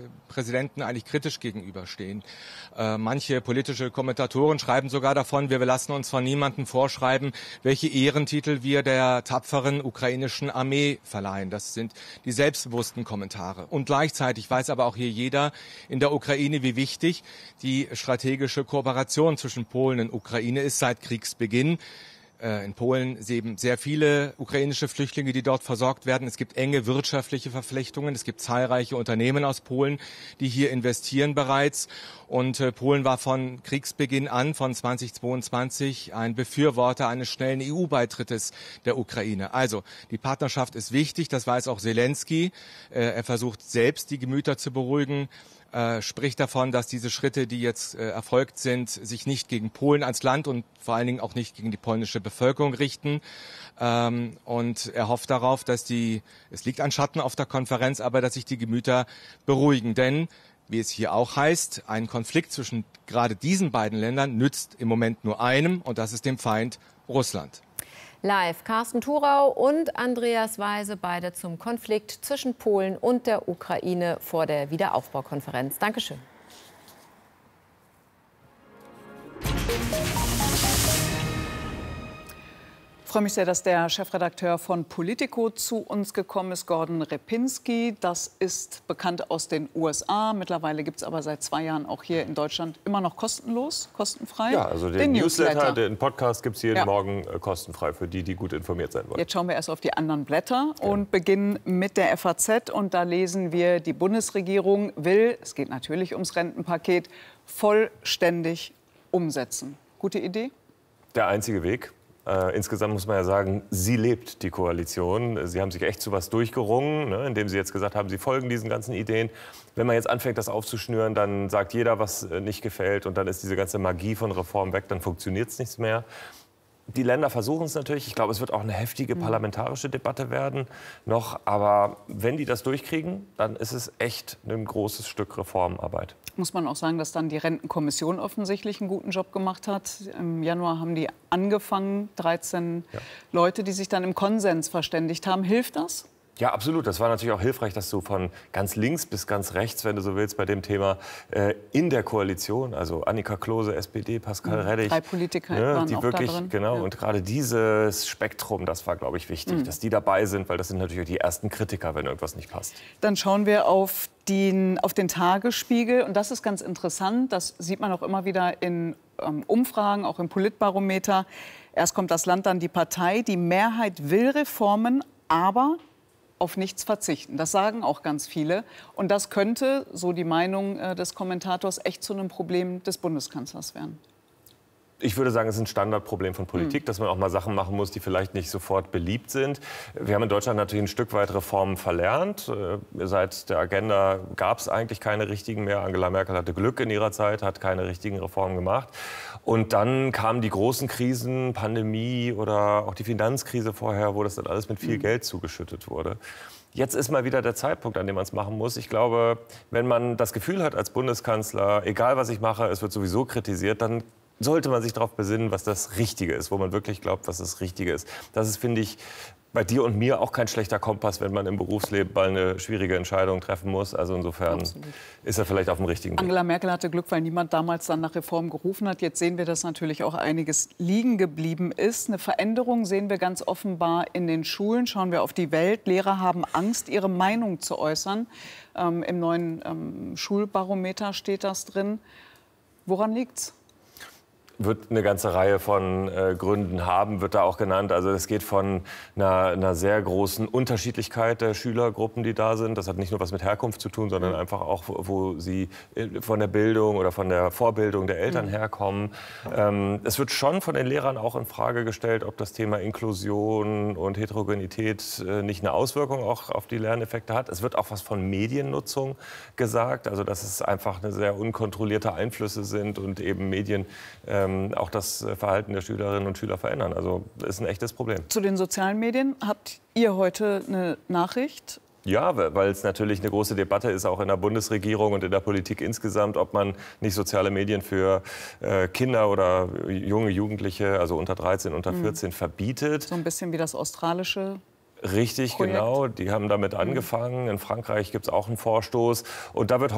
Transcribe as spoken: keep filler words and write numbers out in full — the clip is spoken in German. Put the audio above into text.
Präsidenten eigentlich kritisch gegenüberstehen. Äh, manche politische Kommentatoren schreiben sogar davon, wir lassen uns von niemandem vorschreiben, welche Ehrentitel wir der tapferen ukrainischen Armee verleihen. Das sind die selbstbewussten Kommentare. Und gleichzeitig weiß aber auch hier jeder in der Ukraine, wie wichtig die strategische Kooperation zwischen Polen und Ukraine ist seit Kriegsbeginn. In Polen leben sehr viele ukrainische Flüchtlinge, die dort versorgt werden. Es gibt enge wirtschaftliche Verflechtungen. Es gibt zahlreiche Unternehmen aus Polen, die hier investieren bereits. Und äh, Polen war von Kriegsbeginn an, von zweitausendzweiundzwanzig, ein Befürworter eines schnellen E U-Beitrittes der Ukraine. Also die Partnerschaft ist wichtig, das weiß auch Selenskyj. Äh, er versucht selbst, die Gemüter zu beruhigen. Äh, spricht davon, dass diese Schritte, die jetzt äh, erfolgt sind, sich nicht gegen Polen als Land und vor allen Dingen auch nicht gegen die polnische Bevölkerung richten. Ähm, und er hofft darauf, dass die, es liegt ein Schatten auf der Konferenz, aber dass sich die Gemüter beruhigen. Denn, wie es hier auch heißt, ein Konflikt zwischen gerade diesen beiden Ländern nützt im Moment nur einem, und das ist dem Feind Russland. Live Carsten Thurau und Andreas Weise, beide zum Konflikt zwischen Polen und der Ukraine vor der Wiederaufbaukonferenz. Dankeschön. Ich freue mich sehr, dass der Chefredakteur von Politico zu uns gekommen ist, Gordon Repinski. Das ist bekannt aus den U S A. Mittlerweile gibt es aber seit zwei Jahren auch hier in Deutschland immer noch kostenlos, kostenfrei. Ja, also den, den Newsletter, Newsletter. den Podcast gibt es jeden ja. Morgen äh, kostenfrei für die, die gut informiert sein wollen. Jetzt schauen wir erst auf die anderen Blätter ja. und beginnen mit der F A Z. Und da lesen wir, die Bundesregierung will, es geht natürlich ums Rentenpaket, vollständig umsetzen. Gute Idee? Der einzige Weg. Äh, insgesamt muss man ja sagen, sie lebt die Koalition. Sie haben sich echt zu was durchgerungen, ne, indem sie jetzt gesagt haben, sie folgen diesen ganzen Ideen. Wenn man jetzt anfängt, das aufzuschnüren, dann sagt jeder, was äh, nicht gefällt. Und dann ist diese ganze Magie von Reform weg, dann funktioniert es nichts mehr. Die Länder versuchen es natürlich. Ich glaube, es wird auch eine heftige parlamentarische Debatte werden noch. Aber wenn die das durchkriegen, dann ist es echt ein großes Stück Reformarbeit. Muss man auch sagen, dass dann die Rentenkommission offensichtlich einen guten Job gemacht hat. Im Januar haben die angefangen, dreizehn ja. Leute, die sich dann im Konsens verständigt haben. Hilft das? Ja, absolut. Das war natürlich auch hilfreich, dass du von ganz links bis ganz rechts, wenn du so willst, bei dem Thema äh, in der Koalition, also Annika Klose, S P D, Pascal Reddig, drei Politiker ne, waren die auch wirklich, da drin. genau, Ja. und gerade dieses Spektrum, das war, glaube ich, wichtig, mhm. dass die dabei sind, weil das sind natürlich die ersten Kritiker, wenn irgendwas nicht passt. Dann schauen wir auf den, auf den Tagesspiegel, und das ist ganz interessant, das sieht man auch immer wieder in ähm, Umfragen, auch im Politbarometer. Erst kommt das Land, dann die Partei. Die Mehrheit will Reformen, aber auf nichts verzichten. Das sagen auch ganz viele. Und das könnte, so die Meinung äh, des Kommentators, echt zu einem Problem des Bundeskanzlers werden. Ich würde sagen, es ist ein Standardproblem von Politik, mhm. dass man auch mal Sachen machen muss, die vielleicht nicht sofort beliebt sind. Wir haben in Deutschland natürlich ein Stück weit Reformen verlernt. Seit der Agenda gab es eigentlich keine richtigen mehr. Angela Merkel hatte Glück in ihrer Zeit, hat keine richtigen Reformen gemacht. Und dann kamen die großen Krisen, Pandemie oder auch die Finanzkrise vorher, wo das dann alles mit viel mhm. Geld zugeschüttet wurde. Jetzt ist mal wieder der Zeitpunkt, an dem man es machen muss. Ich glaube, wenn man das Gefühl hat als Bundeskanzler, egal was ich mache, es wird sowieso kritisiert, dann sollte man sich darauf besinnen, was das Richtige ist, wo man wirklich glaubt, was das Richtige ist. Das ist, finde ich, bei dir und mir auch kein schlechter Kompass, wenn man im Berufsleben mal eine schwierige Entscheidung treffen muss. Also insofern Absolut. Ist er vielleicht auf dem richtigen Weg. Angela Merkel hatte Glück, weil niemand damals dann nach Reform gerufen hat. Jetzt sehen wir, dass natürlich auch einiges liegen geblieben ist. Eine Veränderung sehen wir ganz offenbar in den Schulen. Schauen wir auf die Welt. Lehrer haben Angst, ihre Meinung zu äußern. Ähm, Im neuen ähm, Schulbarometer steht das drin. Woran liegt's? Wird eine ganze Reihe von äh, Gründen haben, wird da auch genannt. Also es geht von einer, einer sehr großen Unterschiedlichkeit der Schülergruppen, die da sind. Das hat nicht nur was mit Herkunft zu tun, sondern einfach auch, wo, wo sie von der Bildung oder von der Vorbildung der Eltern mhm. herkommen. Ähm, es wird schon von den Lehrern auch in Frage gestellt, ob das Thema Inklusion und Heterogenität äh, nicht eine Auswirkung auch auf die Lerneffekte hat. Es wird auch was von Mediennutzung gesagt, also dass es einfach eine sehr unkontrollierte Einflüsse sind und eben Medien ähm, auch das Verhalten der Schülerinnen und Schüler verändern. Also das ist ein echtes Problem. Zu den sozialen Medien habt ihr heute eine Nachricht? Ja, weil es natürlich eine große Debatte ist, auch in der Bundesregierung und in der Politik insgesamt, ob man nicht soziale Medien für äh, Kinder oder junge Jugendliche, also unter dreizehn, unter vierzehn, mhm. verbietet. So ein bisschen wie das australische Richtig, Projekt. Genau. Die haben damit angefangen. In Frankreich gibt es auch einen Vorstoß. Und da wird